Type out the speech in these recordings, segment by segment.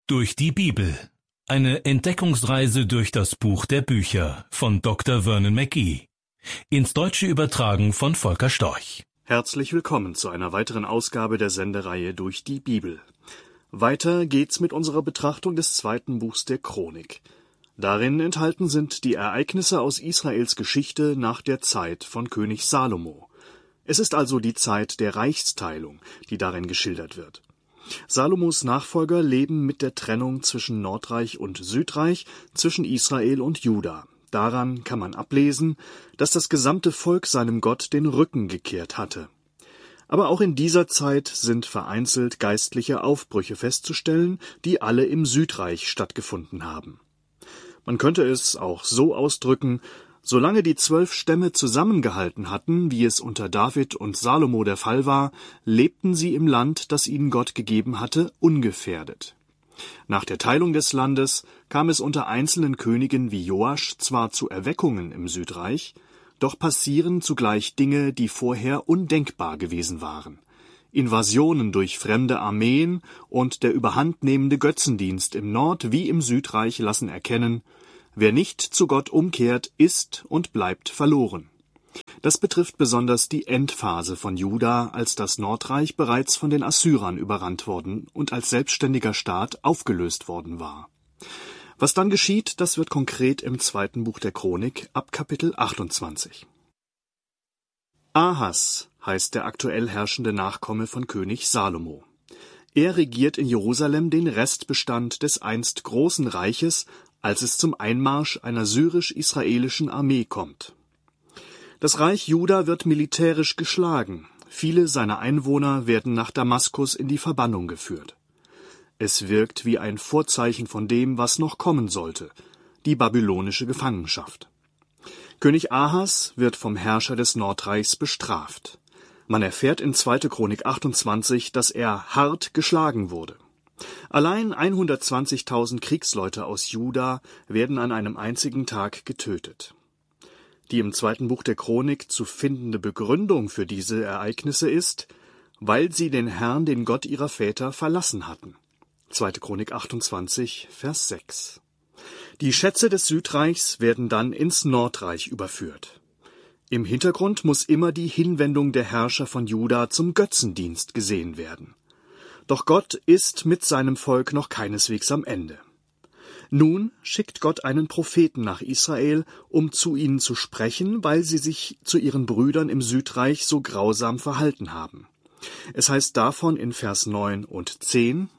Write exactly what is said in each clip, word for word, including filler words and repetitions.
Durch die Bibel. Eine Entdeckungsreise durch das Buch der Bücher von Doktor Vernon McGee. Ins Deutsche übertragen von Volker Storch. Herzlich willkommen zu einer weiteren Ausgabe der Sendereihe Durch die Bibel. Weiter geht's mit unserer Betrachtung des zweiten Buchs der Chronik. Darin enthalten sind die Ereignisse aus Israels Geschichte nach der Zeit von König Salomo. Es ist also die Zeit der Reichsteilung, die darin geschildert wird. Salomos Nachfolger leben mit der Trennung zwischen Nordreich und Südreich, zwischen Israel und Juda. Daran kann man ablesen, dass das gesamte Volk seinem Gott den Rücken gekehrt hatte. Aber auch in dieser Zeit sind vereinzelt geistliche Aufbrüche festzustellen, die alle im Südreich stattgefunden haben. Man könnte es auch so ausdrücken: Solange die zwölf Stämme zusammengehalten hatten, wie es unter David und Salomo der Fall war, lebten sie im Land, das ihnen Gott gegeben hatte, ungefährdet. Nach der Teilung des Landes kam es unter einzelnen Königen wie Joasch zwar zu Erweckungen im Südreich, doch passieren zugleich Dinge, die vorher undenkbar gewesen waren. Invasionen durch fremde Armeen und der überhandnehmende Götzendienst im Nord- wie im Südreich lassen erkennen: Wer nicht zu Gott umkehrt, ist und bleibt verloren. Das betrifft besonders die Endphase von Juda, als das Nordreich bereits von den Assyrern überrannt worden und als selbstständiger Staat aufgelöst worden war. Was dann geschieht, das wird konkret im zweiten Buch der Chronik ab Kapitel achtundzwanzig. Ahas heißt der aktuell herrschende Nachkomme von König Salomo. Er regiert in Jerusalem den Restbestand des einst großen Reiches, als es zum Einmarsch einer syrisch-israelischen Armee kommt. Das Reich Juda wird militärisch geschlagen. Viele seiner Einwohner werden nach Damaskus in die Verbannung geführt. Es wirkt wie ein Vorzeichen von dem, was noch kommen sollte: die babylonische Gefangenschaft. König Ahas wird vom Herrscher des Nordreichs bestraft. Man erfährt in zweite Chronik achtundzwanzig, dass er hart geschlagen wurde. Allein hundertzwanzigtausend Kriegsleute aus Juda werden an einem einzigen Tag getötet. Die im zweiten Buch der Chronik zu findende Begründung für diese Ereignisse ist: weil sie den Herrn, den Gott ihrer Väter, verlassen hatten. zweite Chronik achtundzwanzig, Vers sechs. Die Schätze des Südreichs werden dann ins Nordreich überführt. Im Hintergrund muss immer die Hinwendung der Herrscher von Juda zum Götzendienst gesehen werden. Doch Gott ist mit seinem Volk noch keineswegs am Ende. Nun schickt Gott einen Propheten nach Israel, um zu ihnen zu sprechen, weil sie sich zu ihren Brüdern im Südreich so grausam verhalten haben. Es heißt davon in Vers neun und zehn: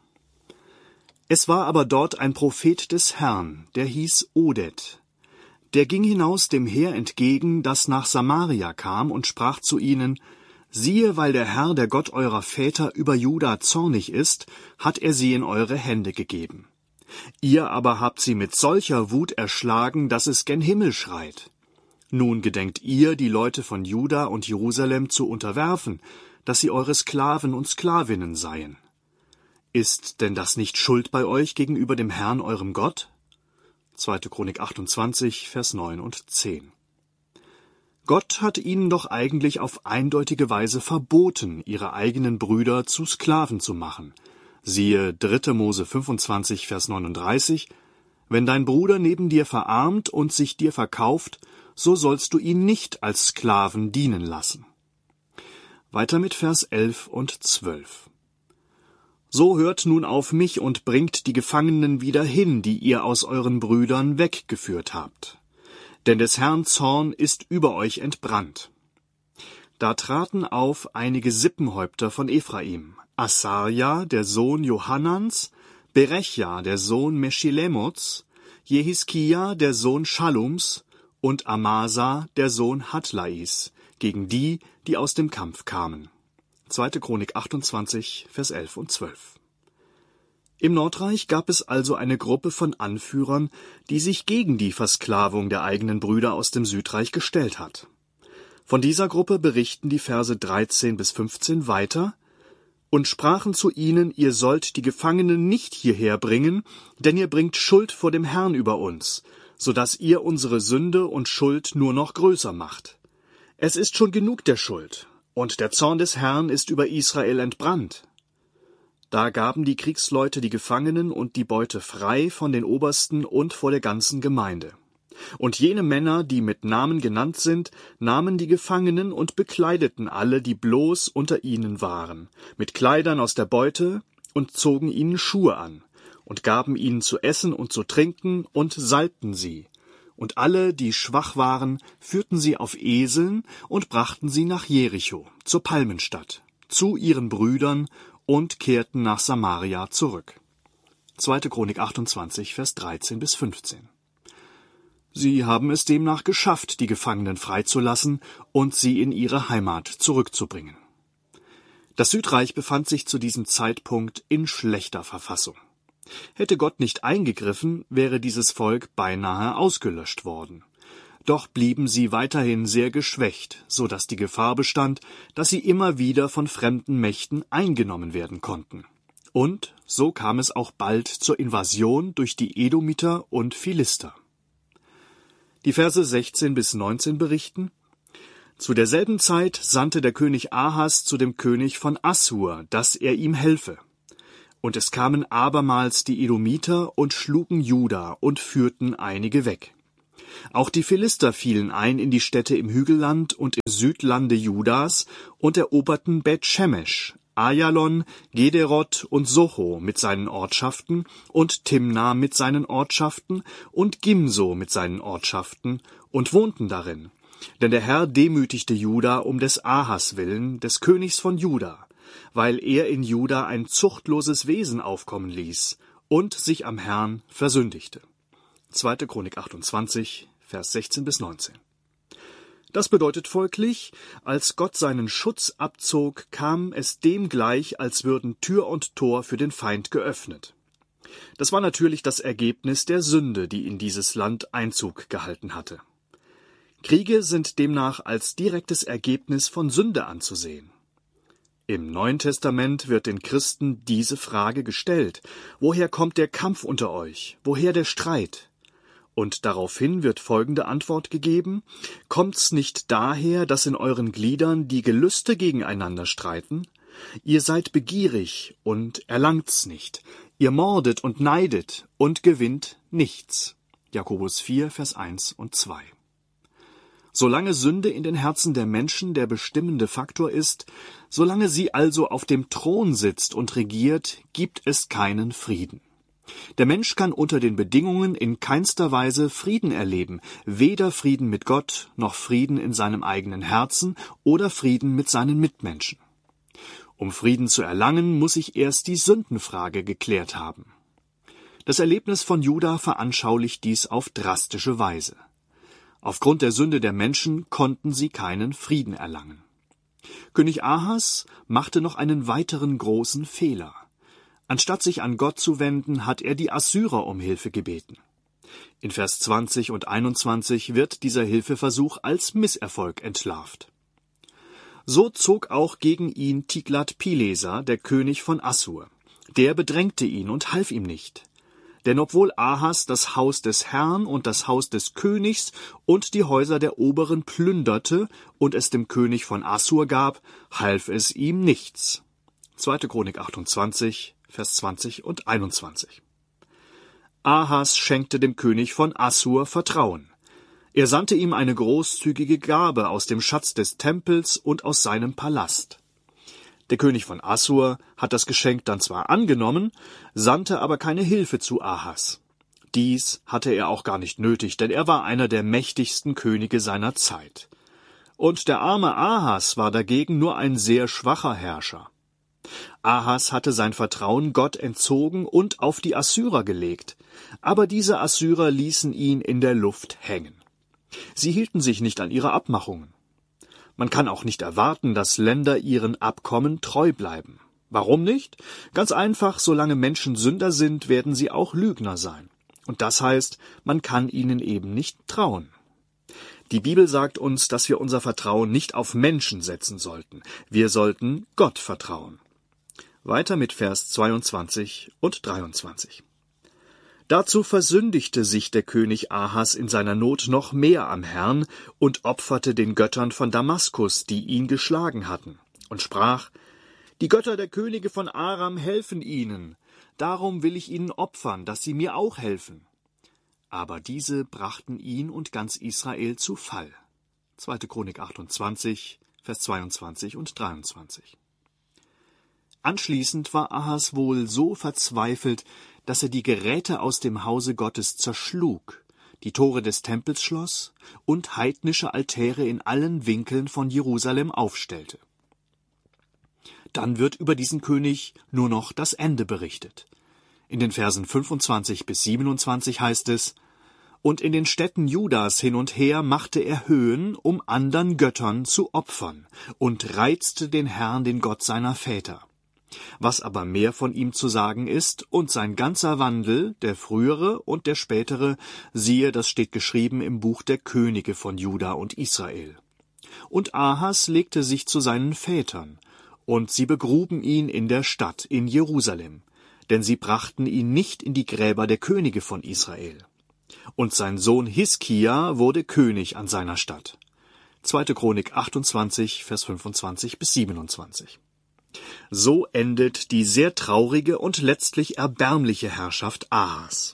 Es war aber dort ein Prophet des Herrn, der hieß Oded. Der ging hinaus dem Heer entgegen, das nach Samaria kam, und sprach zu ihnen: Siehe, weil der Herr, der Gott eurer Väter, über Juda zornig ist, hat er sie in eure Hände gegeben. Ihr aber habt sie mit solcher Wut erschlagen, dass es gen Himmel schreit. Nun gedenkt ihr, die Leute von Juda und Jerusalem zu unterwerfen, dass sie eure Sklaven und Sklavinnen seien. Ist denn das nicht Schuld bei euch gegenüber dem Herrn, eurem Gott? zweite Chronik achtundzwanzig, Vers neun und zehn. Gott hat ihnen doch eigentlich auf eindeutige Weise verboten, ihre eigenen Brüder zu Sklaven zu machen. Siehe dritte Mose fünfundzwanzig, Vers neununddreißig: Wenn dein Bruder neben dir verarmt und sich dir verkauft, so sollst du ihn nicht als Sklaven dienen lassen. Weiter mit Vers elf und zwölf. So hört nun auf mich und bringt die Gefangenen wieder hin, die ihr aus euren Brüdern weggeführt habt. Denn des Herrn Zorn ist über euch entbrannt. Da traten auf einige Sippenhäupter von Ephraim: Asaja, der Sohn Johanans, Berechja, der Sohn Meschilemots, Jehiskia, der Sohn Schallums, und Amasa, der Sohn Hadlais, gegen die, die aus dem Kampf kamen. zweite Chronik achtundzwanzig, Vers elf und zwölf. Im Nordreich gab es also eine Gruppe von Anführern, die sich gegen die Versklavung der eigenen Brüder aus dem Südreich gestellt hat. Von dieser Gruppe berichten die Verse dreizehn bis fünfzehn weiter: Und sprachen zu ihnen, ihr sollt die Gefangenen nicht hierher bringen, denn ihr bringt Schuld vor dem Herrn über uns, so dass ihr unsere Sünde und Schuld nur noch größer macht. Es ist schon genug der Schuld, und der Zorn des Herrn ist über Israel entbrannt. Da gaben die Kriegsleute die Gefangenen und die Beute frei von den Obersten und vor der ganzen Gemeinde. Und jene Männer, die mit Namen genannt sind, nahmen die Gefangenen und bekleideten alle, die bloß unter ihnen waren, mit Kleidern aus der Beute und zogen ihnen Schuhe an und gaben ihnen zu essen und zu trinken und salbten sie. Und alle, die schwach waren, führten sie auf Eseln und brachten sie nach Jericho, zur Palmenstadt, zu ihren Brüdern und kehrten nach Samaria zurück. zweite. Chronik achtundzwanzig, Vers dreizehn bis fünfzehn. Sie haben es demnach geschafft, die Gefangenen freizulassen und sie in ihre Heimat zurückzubringen. Das Südreich befand sich zu diesem Zeitpunkt in schlechter Verfassung. Hätte Gott nicht eingegriffen, wäre dieses Volk beinahe ausgelöscht worden. Doch blieben sie weiterhin sehr geschwächt, so dass die Gefahr bestand, dass sie immer wieder von fremden Mächten eingenommen werden konnten. Und so kam es auch bald zur Invasion durch die Edomiter und Philister. Die Verse sechzehn bis neunzehn berichten: Zu derselben Zeit sandte der König Ahas zu dem König von Assur, dass er ihm helfe. Und es kamen abermals die Edomiter und schlugen Juda und führten einige weg. Auch die Philister fielen ein in die Städte im Hügelland und im Südlande Judas und eroberten Bet-Shemesh, Ajalon, Gederoth und Socho mit seinen Ortschaften und Timna mit seinen Ortschaften und Gimso mit seinen Ortschaften und wohnten darin. Denn der Herr demütigte Juda um des Ahas willen, des Königs von Juda, weil er in Juda ein zuchtloses Wesen aufkommen ließ und sich am Herrn versündigte. zweite. Chronik achtundzwanzig, Vers sechzehn bis neunzehn. Das bedeutet folglich, als Gott seinen Schutz abzog, kam es dem gleich, als würden Tür und Tor für den Feind geöffnet. Das war natürlich das Ergebnis der Sünde, die in dieses Land Einzug gehalten hatte. Kriege sind demnach als direktes Ergebnis von Sünde anzusehen. Im Neuen Testament wird den Christen diese Frage gestellt: Woher kommt der Kampf unter euch? Woher der Streit? Und daraufhin wird folgende Antwort gegeben: Kommt's nicht daher, dass in euren Gliedern die Gelüste gegeneinander streiten? Ihr seid begierig und erlangt's nicht. Ihr mordet und neidet und gewinnt nichts. Jakobus vier, Vers eins und zwei. Solange Sünde in den Herzen der Menschen der bestimmende Faktor ist, solange sie also auf dem Thron sitzt und regiert, gibt es keinen Frieden. Der Mensch kann unter den Bedingungen in keinster Weise Frieden erleben, weder Frieden mit Gott, noch Frieden in seinem eigenen Herzen oder Frieden mit seinen Mitmenschen. Um Frieden zu erlangen, muss sich erst die Sündenfrage geklärt haben. Das Erlebnis von Juda veranschaulicht dies auf drastische Weise. Aufgrund der Sünde der Menschen konnten sie keinen Frieden erlangen. König Ahas machte noch einen weiteren großen Fehler. Anstatt sich an Gott zu wenden, hat er die Assyrer um Hilfe gebeten. In Vers zwanzig und einundzwanzig wird dieser Hilfeversuch als Misserfolg entlarvt. So zog auch gegen ihn Tiglat-Pileser, der König von Assur. Der bedrängte ihn und half ihm nicht. Denn obwohl Ahas das Haus des Herrn und das Haus des Königs und die Häuser der Oberen plünderte und es dem König von Assur gab, half es ihm nichts. zweite. Chronik achtundzwanzig, Vers zwanzig und einundzwanzig. Ahas schenkte dem König von Assur Vertrauen. Er sandte ihm eine großzügige Gabe aus dem Schatz des Tempels und aus seinem Palast. Der König von Assur hat das Geschenk dann zwar angenommen, sandte aber keine Hilfe zu Ahas. Dies hatte er auch gar nicht nötig, denn er war einer der mächtigsten Könige seiner Zeit. Und der arme Ahas war dagegen nur ein sehr schwacher Herrscher. Ahas hatte sein Vertrauen Gott entzogen und auf die Assyrer gelegt, aber diese Assyrer ließen ihn in der Luft hängen. Sie hielten sich nicht an ihre Abmachungen. Man kann auch nicht erwarten, dass Länder ihren Abkommen treu bleiben. Warum nicht? Ganz einfach, solange Menschen Sünder sind, werden sie auch Lügner sein. Und das heißt, man kann ihnen eben nicht trauen. Die Bibel sagt uns, dass wir unser Vertrauen nicht auf Menschen setzen sollten. Wir sollten Gott vertrauen. Weiter mit Vers zweiundzwanzig und dreiundzwanzig. Dazu versündigte sich der König Ahas in seiner Not noch mehr am Herrn und opferte den Göttern von Damaskus, die ihn geschlagen hatten, und sprach: Die Götter der Könige von Aram helfen ihnen, darum will ich ihnen opfern, dass sie mir auch helfen. Aber diese brachten ihn und ganz Israel zu Fall. zweite Chronik achtundzwanzig, Vers zweiundzwanzig und dreiundzwanzig. Anschließend war Ahas wohl so verzweifelt, dass er die Geräte aus dem Hause Gottes zerschlug, die Tore des Tempels schloss und heidnische Altäre in allen Winkeln von Jerusalem aufstellte. Dann wird über diesen König nur noch das Ende berichtet. In den Versen fünfundzwanzig bis siebenundzwanzig heißt es: Und in den Städten Judas hin und her machte er Höhen, um andern Göttern zu opfern, und reizte den Herrn, den Gott seiner Väter. Was aber mehr von ihm zu sagen ist, und sein ganzer Wandel, der frühere und der spätere, siehe, das steht geschrieben im Buch der Könige von Juda und Israel. Und Ahas legte sich zu seinen Vätern, und sie begruben ihn in der Stadt, in Jerusalem, denn sie brachten ihn nicht in die Gräber der Könige von Israel. Und sein Sohn Hiskia wurde König an seiner Stadt. zweite Chronik achtundzwanzig, Vers fünfundzwanzig bis siebenundzwanzig. So endet die sehr traurige und letztlich erbärmliche Herrschaft Ahas.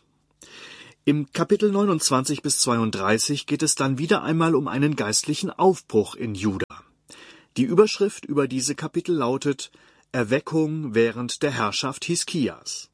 Im Kapitel neunundzwanzig bis zweiunddreißig geht es dann wieder einmal um einen geistlichen Aufbruch in Juda. Die Überschrift über diese Kapitel lautet Erweckung während der Herrschaft Hiskias.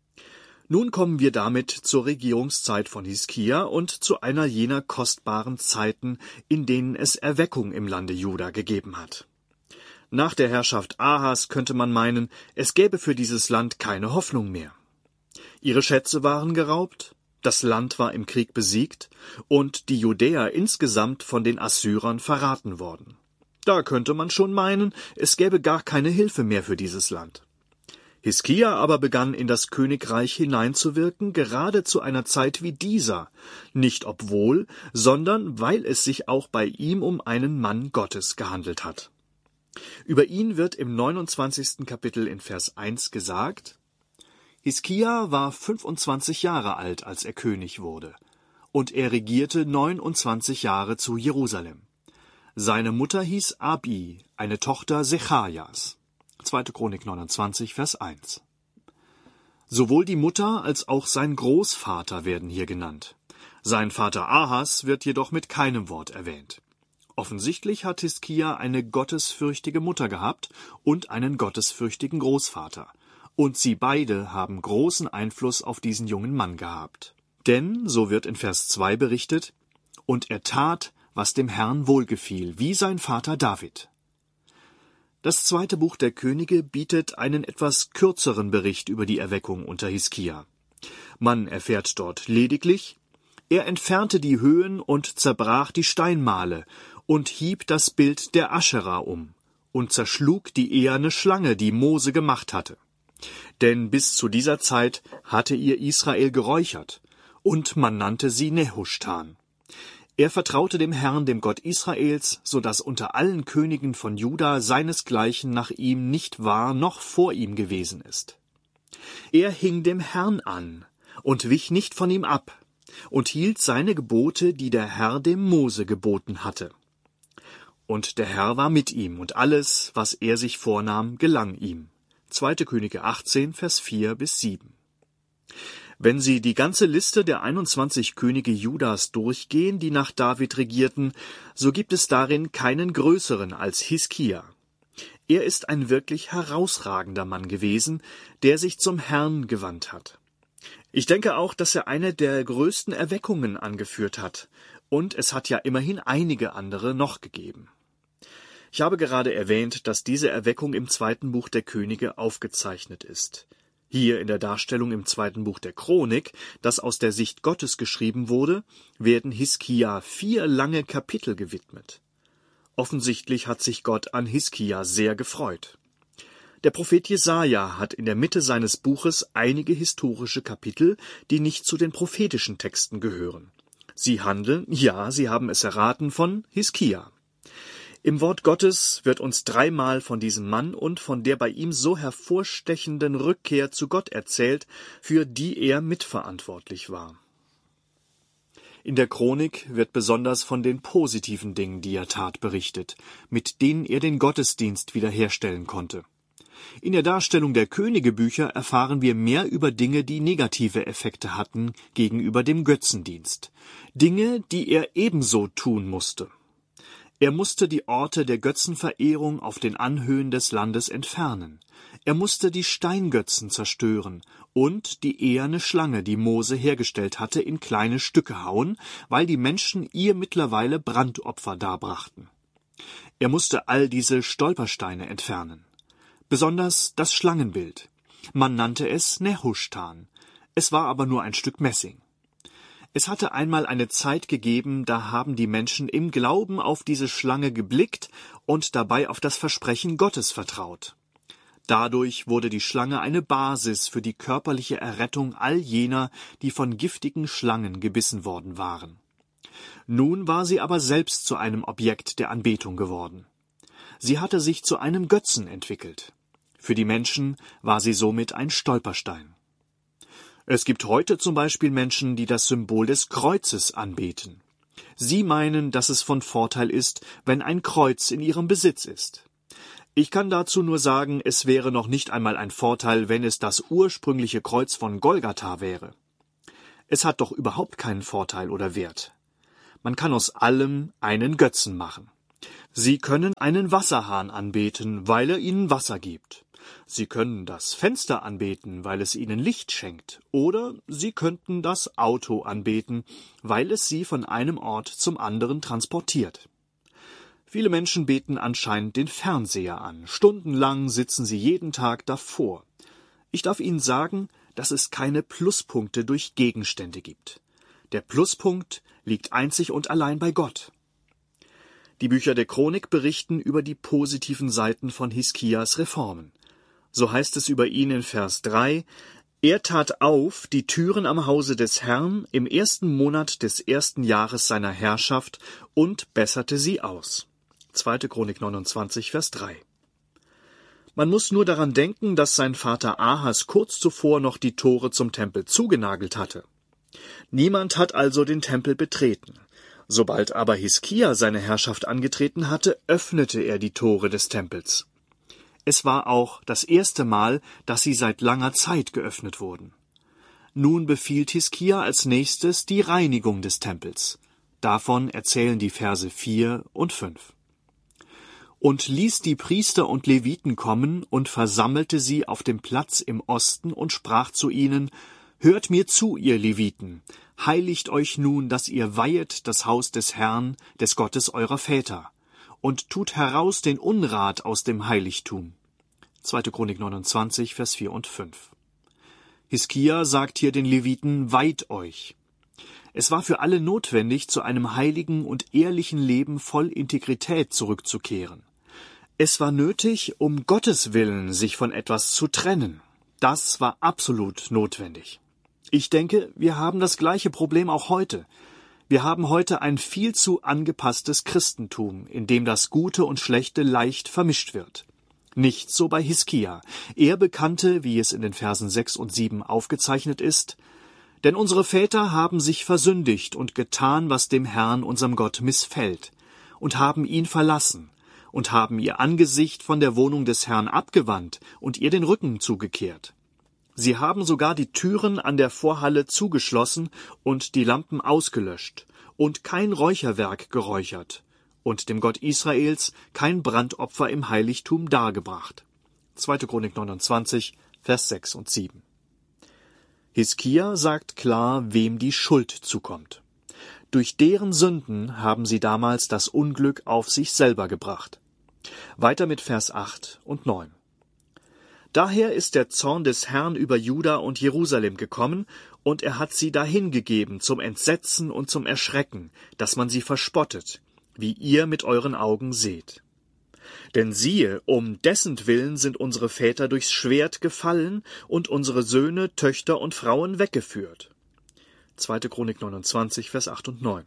Nun kommen wir damit zur Regierungszeit von Hiskia und zu einer jener kostbaren Zeiten, in denen es Erweckung im Lande Juda gegeben hat. Nach der Herrschaft Ahas könnte man meinen, es gäbe für dieses Land keine Hoffnung mehr. Ihre Schätze waren geraubt, das Land war im Krieg besiegt und die Judäer insgesamt von den Assyrern verraten worden. Da könnte man schon meinen, es gäbe gar keine Hilfe mehr für dieses Land. Hiskia aber begann in das Königreich hineinzuwirken, gerade zu einer Zeit wie dieser, nicht obwohl, sondern weil es sich auch bei ihm um einen Mann Gottes gehandelt hat. Über ihn wird im neunundzwanzigsten Kapitel in Vers eins gesagt: Hiskia war fünfundzwanzig Jahre alt, als er König wurde, und er regierte neunundzwanzig Jahre zu Jerusalem. Seine Mutter hieß Abi, eine Tochter Sechajas. zweite Chronik neunundzwanzig, Vers eins. Sowohl die Mutter als auch sein Großvater werden hier genannt. Sein Vater Ahas wird jedoch mit keinem Wort erwähnt. Offensichtlich hat Hiskia eine gottesfürchtige Mutter gehabt und einen gottesfürchtigen Großvater. Und sie beide haben großen Einfluss auf diesen jungen Mann gehabt. Denn, so wird in Vers zwei berichtet, und er tat, was dem Herrn wohlgefiel, wie sein Vater David. Das zweite Buch der Könige bietet einen etwas kürzeren Bericht über die Erweckung unter Hiskia. Man erfährt dort lediglich: Er entfernte die Höhen und zerbrach die Steinmale und hieb das Bild der Aschera um und zerschlug die eherne Schlange, die Mose gemacht hatte. Denn bis zu dieser Zeit hatte ihr Israel geräuchert, und man nannte sie Nehushtan. Er vertraute dem Herrn, dem Gott Israels, so dass unter allen Königen von Juda seinesgleichen nach ihm nicht war noch vor ihm gewesen ist. Er hing dem Herrn an und wich nicht von ihm ab und hielt seine Gebote, die der Herr dem Mose geboten hatte. Und der Herr war mit ihm, und alles, was er sich vornahm, gelang ihm. zweite Könige achtzehn, Vers vier bis sieben. Wenn Sie die ganze Liste der einundzwanzig Könige Judas durchgehen, die nach David regierten, so gibt es darin keinen größeren als Hiskia. Er ist ein wirklich herausragender Mann gewesen, der sich zum Herrn gewandt hat. Ich denke auch, dass er eine der größten Erweckungen angeführt hat, und es hat ja immerhin einige andere noch gegeben. Ich habe gerade erwähnt, dass diese Erweckung im zweiten Buch der Könige aufgezeichnet ist. Hier in der Darstellung im zweiten Buch der Chronik, das aus der Sicht Gottes geschrieben wurde, werden Hiskia vier lange Kapitel gewidmet. Offensichtlich hat sich Gott an Hiskia sehr gefreut. Der Prophet Jesaja hat in der Mitte seines Buches einige historische Kapitel, die nicht zu den prophetischen Texten gehören. Sie handeln, ja, Sie haben es erraten, von Hiskia. Im Wort Gottes wird uns dreimal von diesem Mann und von der bei ihm so hervorstechenden Rückkehr zu Gott erzählt, für die er mitverantwortlich war. In der Chronik wird besonders von den positiven Dingen, die er tat, berichtet, mit denen er den Gottesdienst wiederherstellen konnte. In der Darstellung der Königebücher erfahren wir mehr über Dinge, die negative Effekte hatten gegenüber dem Götzendienst. Dinge, die er ebenso tun musste. Er musste die Orte der Götzenverehrung auf den Anhöhen des Landes entfernen. Er musste die Steingötzen zerstören und die eherne Schlange, die Mose hergestellt hatte, in kleine Stücke hauen, weil die Menschen ihr mittlerweile Brandopfer darbrachten. Er musste all diese Stolpersteine entfernen. Besonders das Schlangenbild. Man nannte es Nehushtan. Es war aber nur ein Stück Messing. Es hatte einmal eine Zeit gegeben, da haben die Menschen im Glauben auf diese Schlange geblickt und dabei auf das Versprechen Gottes vertraut. Dadurch wurde die Schlange eine Basis für die körperliche Errettung all jener, die von giftigen Schlangen gebissen worden waren. Nun war sie aber selbst zu einem Objekt der Anbetung geworden. Sie hatte sich zu einem Götzen entwickelt. Für die Menschen war sie somit ein Stolperstein. Es gibt heute zum Beispiel Menschen, die das Symbol des Kreuzes anbeten. Sie meinen, dass es von Vorteil ist, wenn ein Kreuz in ihrem Besitz ist. Ich kann dazu nur sagen, es wäre noch nicht einmal ein Vorteil, wenn es das ursprüngliche Kreuz von Golgatha wäre. Es hat doch überhaupt keinen Vorteil oder Wert. Man kann aus allem einen Götzen machen. Sie können einen Wasserhahn anbeten, weil er ihnen Wasser gibt. Sie können das Fenster anbeten, weil es ihnen Licht schenkt. Oder Sie könnten das Auto anbeten, weil es sie von einem Ort zum anderen transportiert. Viele Menschen beten anscheinend den Fernseher an. Stundenlang sitzen sie jeden Tag davor. Ich darf Ihnen sagen, dass es keine Pluspunkte durch Gegenstände gibt. Der Pluspunkt liegt einzig und allein bei Gott. Die Bücher der Chronik berichten über die positiven Seiten von Hiskias Reformen. So heißt es über ihn in Vers drei: Er tat auf die Türen am Hause des Herrn im ersten Monat des ersten Jahres seiner Herrschaft und besserte sie aus. zweite Chronik neunundzwanzig, Vers drei. Man muss nur daran denken, dass sein Vater Ahas kurz zuvor noch die Tore zum Tempel zugenagelt hatte. Niemand hat also den Tempel betreten. Sobald aber Hiskia seine Herrschaft angetreten hatte, öffnete er die Tore des Tempels. Es war auch das erste Mal, dass sie seit langer Zeit geöffnet wurden. Nun befiehlt Hiskia als nächstes die Reinigung des Tempels. Davon erzählen die Verse vier und fünf. Und ließ die Priester und Leviten kommen und versammelte sie auf dem Platz im Osten und sprach zu ihnen: Hört mir zu, ihr Leviten, heiligt euch nun, dass ihr weihet das Haus des Herrn, des Gottes eurer Väter, und tut heraus den Unrat aus dem Heiligtum. zweite Chronik neunundzwanzig, Vers vier und fünf. Hiskia sagt hier den Leviten: Weiht euch. Es war für alle notwendig, zu einem heiligen und ehrlichen Leben voll Integrität zurückzukehren. Es war nötig, um Gottes Willen sich von etwas zu trennen. Das war absolut notwendig. Ich denke, wir haben das gleiche Problem auch heute. Wir haben heute ein viel zu angepasstes Christentum, in dem das Gute und Schlechte leicht vermischt wird. Nicht so bei Hiskia. Er bekannte, wie es in den Versen sechs und sieben aufgezeichnet ist: Denn unsere Väter haben sich versündigt und getan, was dem Herrn, unserem Gott, missfällt, und haben ihn verlassen, und haben ihr Angesicht von der Wohnung des Herrn abgewandt und ihr den Rücken zugekehrt. Sie haben sogar die Türen an der Vorhalle zugeschlossen und die Lampen ausgelöscht und kein Räucherwerk geräuchert und dem Gott Israels kein Brandopfer im Heiligtum dargebracht. zweite Chronik neunundzwanzig, Vers sechs und sieben. Hiskia sagt klar, wem die Schuld zukommt. Durch deren Sünden haben sie damals das Unglück auf sich selber gebracht. Weiter mit Vers acht und neun. Daher ist der Zorn des Herrn über Juda und Jerusalem gekommen, und er hat sie dahingegeben zum Entsetzen und zum Erschrecken, dass man sie verspottet, wie ihr mit euren Augen seht. Denn siehe, um dessentwillen sind unsere Väter durchs Schwert gefallen und unsere Söhne, Töchter und Frauen weggeführt. zweite Chronik neunundzwanzig, Vers acht und neun.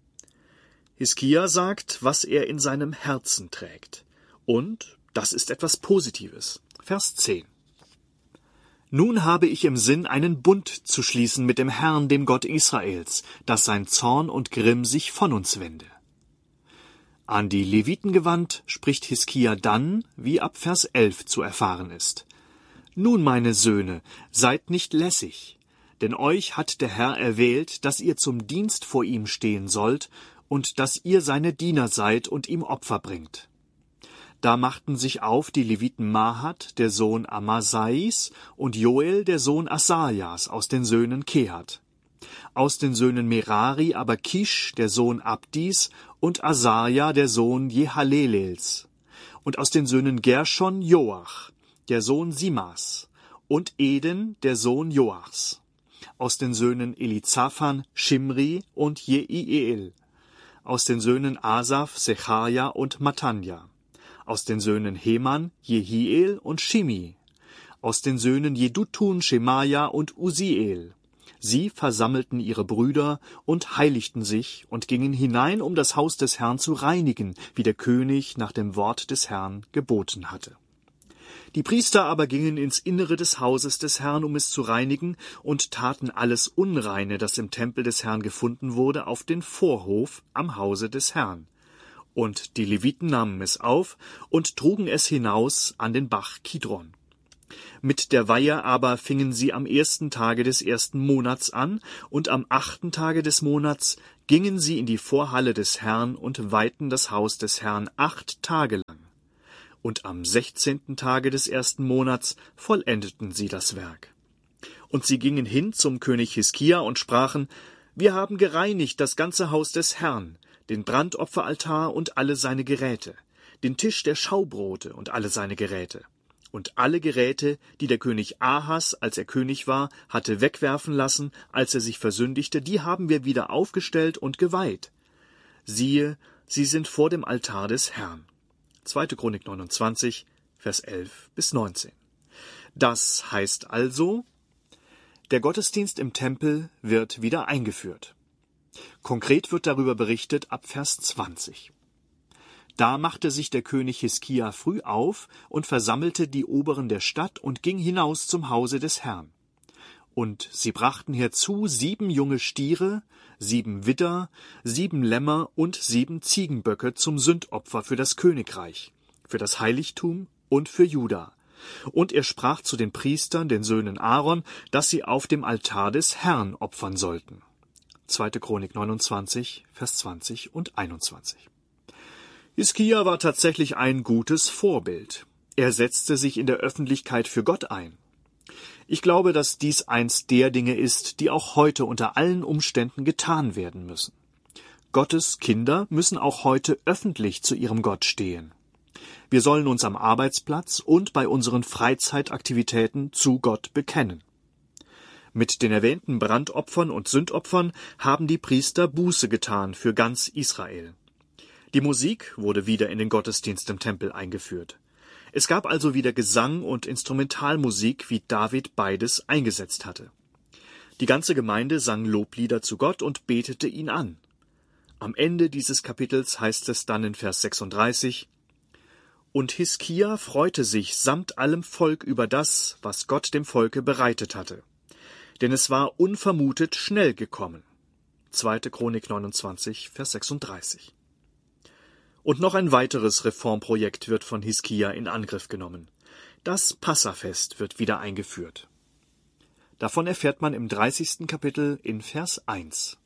Hiskia sagt, was er in seinem Herzen trägt. Und das ist etwas Positives. Vers zehn. Nun habe ich im Sinn, einen Bund zu schließen mit dem Herrn, dem Gott Israels, dass sein Zorn und Grimm sich von uns wende. An die Leviten gewandt, spricht Hiskia dann, wie ab Vers elf zu erfahren ist. Nun, meine Söhne, seid nicht lässig, denn euch hat der Herr erwählt, dass ihr zum Dienst vor ihm stehen sollt und dass ihr seine Diener seid und ihm Opfer bringt. Da machten sich auf die Leviten Mahat, der Sohn Amasais, und Joel, der Sohn Asajas, aus den Söhnen Kehat. Aus den Söhnen Merari aber Kisch, der Sohn Abdis, und Asaja, der Sohn Jehalelels. Und aus den Söhnen Gershon Joach, der Sohn Simas, und Eden, der Sohn Joachs. Aus den Söhnen Elizaphan Shimri und Jeiel. Aus den Söhnen Asaph Sechaja und Matanja. Aus den Söhnen Heman Jehiel und Shimi. Aus den Söhnen Jedutun Schemaja und Uziel. Sie versammelten ihre Brüder und heiligten sich und gingen hinein, um das Haus des Herrn zu reinigen, wie der König nach dem Wort des Herrn geboten hatte. Die Priester aber gingen ins Innere des Hauses des Herrn, um es zu reinigen, und taten alles Unreine, das im Tempel des Herrn gefunden wurde, auf den Vorhof am Hause des Herrn. Und die Leviten nahmen es auf und trugen es hinaus an den Bach Kidron. Mit der Weihe aber fingen sie am ersten Tage des ersten Monats an, und am achten Tage des Monats gingen sie in die Vorhalle des Herrn und weihten das Haus des Herrn acht Tage lang. Und am sechzehnten Tage des ersten Monats vollendeten sie das Werk. Und sie gingen hin zum König Hiskia und sprachen: Wir haben gereinigt das ganze Haus des Herrn, den Brandopferaltar und alle seine Geräte, den Tisch der Schaubrote und alle seine Geräte. Und alle Geräte, die der König Ahas, als er König war, hatte wegwerfen lassen, als er sich versündigte, die haben wir wieder aufgestellt und geweiht. Siehe, sie sind vor dem Altar des Herrn. zweite Chronik neunundzwanzig, Vers elf bis neunzehn. Das heißt also, der Gottesdienst im Tempel wird wieder eingeführt. Konkret wird darüber berichtet ab Vers zwanzig. Da machte sich der König Hiskia früh auf und versammelte die Oberen der Stadt und ging hinaus zum Hause des Herrn. Und sie brachten herzu sieben junge Stiere, sieben Widder, sieben Lämmer und sieben Ziegenböcke zum Sündopfer für das Königreich, für das Heiligtum und für Juda. Und er sprach zu den Priestern, den Söhnen Aaron, dass sie auf dem Altar des Herrn opfern sollten. zweite Chronik neunundzwanzig, Vers zwanzig und einundzwanzig. Hiskia war tatsächlich ein gutes Vorbild. Er setzte sich in der Öffentlichkeit für Gott ein. Ich glaube, dass dies eins der Dinge ist, die auch heute unter allen Umständen getan werden müssen. Gottes Kinder müssen auch heute öffentlich zu ihrem Gott stehen. Wir sollen uns am Arbeitsplatz und bei unseren Freizeitaktivitäten zu Gott bekennen. Mit den erwähnten Brandopfern und Sündopfern haben die Priester Buße getan für ganz Israel. Die Musik wurde wieder in den Gottesdienst im Tempel eingeführt. Es gab also wieder Gesang und Instrumentalmusik, wie David beides eingesetzt hatte. Die ganze Gemeinde sang Loblieder zu Gott und betete ihn an. Am Ende dieses Kapitels heißt es dann in Vers sechsunddreißig: Und Hiskia freute sich samt allem Volk über das, was Gott dem Volke bereitet hatte. Denn es war unvermutet schnell gekommen. zweite Chronik neunundzwanzig, Vers sechsunddreißig. Und noch ein weiteres Reformprojekt wird von Hiskia in Angriff genommen. Das Passafest wird wieder eingeführt. Davon erfährt man im dreißigsten Kapitel in Vers eins.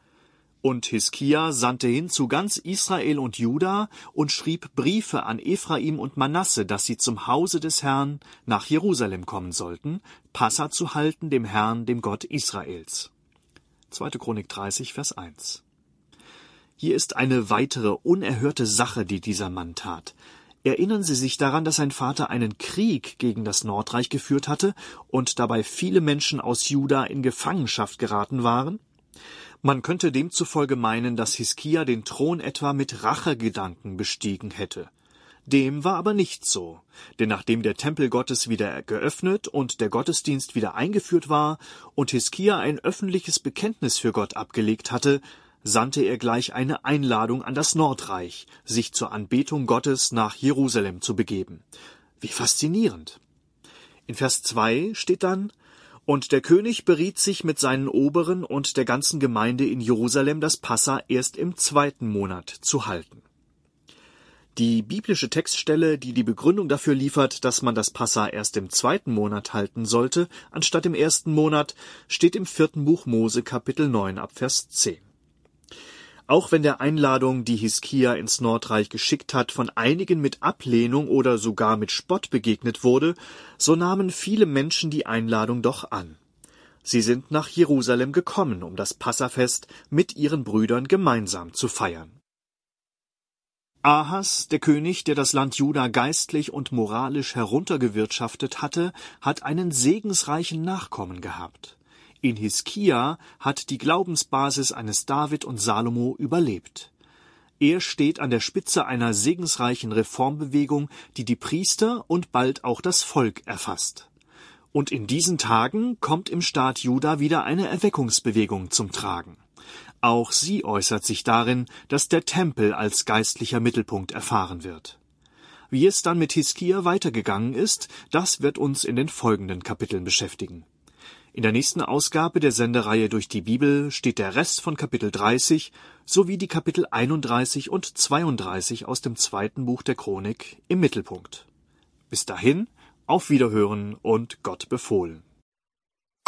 Und Hiskia sandte hin zu ganz Israel und Juda und schrieb Briefe an Ephraim und Manasse, dass sie zum Hause des Herrn nach Jerusalem kommen sollten, Passa zu halten dem Herrn, dem Gott Israels. zweite Chronik dreißig, Vers eins. Hier ist eine weitere unerhörte Sache, die dieser Mann tat. Erinnern Sie sich daran, dass sein Vater einen Krieg gegen das Nordreich geführt hatte und dabei viele Menschen aus Juda in Gefangenschaft geraten waren? Man könnte demzufolge meinen, dass Hiskia den Thron etwa mit Rachegedanken bestiegen hätte. Dem war aber nicht so, denn nachdem der Tempel Gottes wieder geöffnet und der Gottesdienst wieder eingeführt war und Hiskia ein öffentliches Bekenntnis für Gott abgelegt hatte, sandte er gleich eine Einladung an das Nordreich, sich zur Anbetung Gottes nach Jerusalem zu begeben. Wie faszinierend! In Vers zwei steht dann: Und der König beriet sich mit seinen Oberen und der ganzen Gemeinde in Jerusalem, das Passa erst im zweiten Monat zu halten. Die biblische Textstelle, die die Begründung dafür liefert, dass man das Passa erst im zweiten Monat halten sollte, anstatt im ersten Monat, steht im vierten Buch Mose, Kapitel neun, ab Vers zehn. Auch wenn der Einladung, die Hiskia ins Nordreich geschickt hat, von einigen mit Ablehnung oder sogar mit Spott begegnet wurde, so nahmen viele Menschen die Einladung doch an. Sie sind nach Jerusalem gekommen, um das Passafest mit ihren Brüdern gemeinsam zu feiern. Ahas, der König, der das Land Juda geistlich und moralisch heruntergewirtschaftet hatte, hat einen segensreichen Nachkommen gehabt. In Hiskia hat die Glaubensbasis eines David und Salomo überlebt. Er steht an der Spitze einer segensreichen Reformbewegung, die die Priester und bald auch das Volk erfasst. Und in diesen Tagen kommt im Staat Juda wieder eine Erweckungsbewegung zum Tragen. Auch sie äußert sich darin, dass der Tempel als geistlicher Mittelpunkt erfahren wird. Wie es dann mit Hiskia weitergegangen ist, das wird uns in den folgenden Kapiteln beschäftigen. In der nächsten Ausgabe der Sendereihe durch die Bibel steht der Rest von Kapitel dreißig sowie die Kapitel einunddreißig und zweiunddreißig aus dem zweiten Buch der Chronik im Mittelpunkt. Bis dahin, auf Wiederhören und Gott befohlen.